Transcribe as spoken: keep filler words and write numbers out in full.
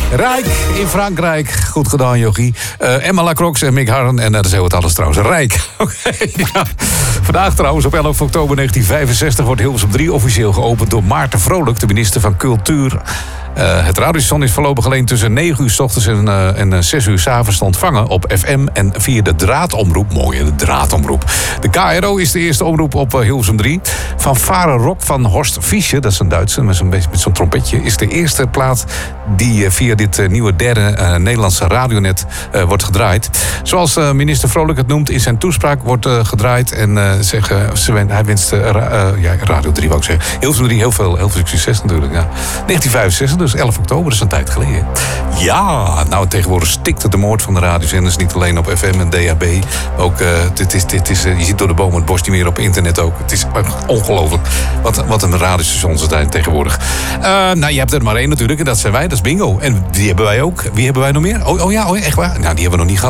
Rijk in Frankrijk. Goed gedaan, Jochie. Uh, Emma Lacroix en Mick Harren. En uh, dat is heel wat alles trouwens. Rijk. Okay, ja. Vandaag trouwens, op elf oktober negentien vijfenzestig... wordt Hilversum drie officieel geopend door Maarten Vrolijk... de minister van Cultuur. Uh, het radiostation is voorlopig alleen tussen negen uur 's ochtends en, uh, en zes uur 's avonds te ontvangen op F M en via de draadomroep. Mooi, de draadomroep. De K R O is de eerste omroep op uh, Hilversum drie. Fanfare Rock van Horst Fischer, dat is een Duitser met zo'n, met zo'n trompetje, is de eerste plaat die uh, via dit uh, nieuwe derde uh, Nederlandse radionet uh, wordt gedraaid. Zoals uh, minister Vrolijk het noemt in zijn toespraak wordt uh, gedraaid. En uh, zeggen, ze, hij wenst uh, ra, uh, ja, Radio drie wou ik zeggen. Hilversum drie heel veel, heel veel succes natuurlijk. Ja. negentien vijfenzestig, dus elf oktober, dat is een tijd geleden. Ja, nou tegenwoordig stikt de moord van de radiozenders niet alleen op F M en D A B. Ook, uh, dit is, dit is, uh, je ziet door de bomen het bos niet meer op internet ook. Het is ongelooflijk wat, wat een radiostations zijn tegenwoordig. Uh, nou, je hebt er maar één natuurlijk en dat zijn wij, dat is Bingo. En die hebben wij ook. Wie hebben wij nog meer? Oh, oh ja, oh, echt waar? Nou, die hebben we nog niet gehad.